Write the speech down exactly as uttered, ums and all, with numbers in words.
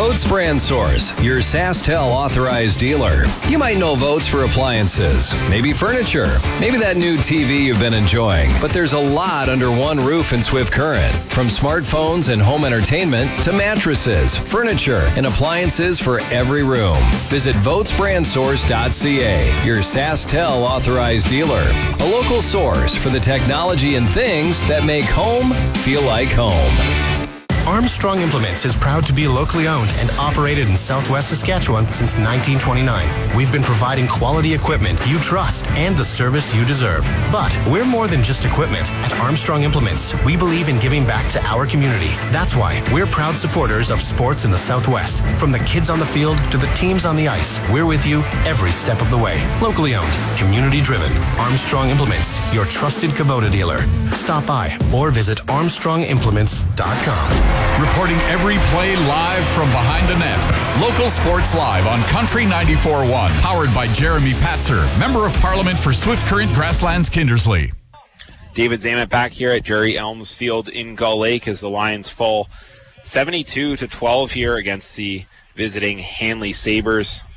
Votes Brand Source, your SaskTel authorized dealer. You might know Votes for appliances, maybe furniture, maybe that new T V you've been enjoying. But there's a lot under one roof in Swift Current. From smartphones and home entertainment to mattresses, furniture, and appliances for every room. Visit votes brand source dot c a, your SaskTel authorized dealer. A local source for the technology and things that make home feel like home. Armstrong Implements is proud to be locally owned and operated in Southwest Saskatchewan since nineteen twenty-nine. We've been providing quality equipment you trust and the service you deserve. But we're more than just equipment. At Armstrong Implements, we believe in giving back to our community. That's why we're proud supporters of sports in the Southwest. From the kids on the field to the teams on the ice, we're with you every step of the way. Locally owned, community driven. Armstrong Implements, your trusted Kubota dealer. Stop by or visit armstrong implements dot com. Reporting every play live from behind the net. Local Sports Live on Country ninety-four point one. Powered by Jeremy Patzer, Member of Parliament for Swift Current Grasslands Kindersley. David Zamet back here at Jerry Elms Field in Gull Lake as the Lions fall seventy-two to twelve here against the visiting Hanley Sabres.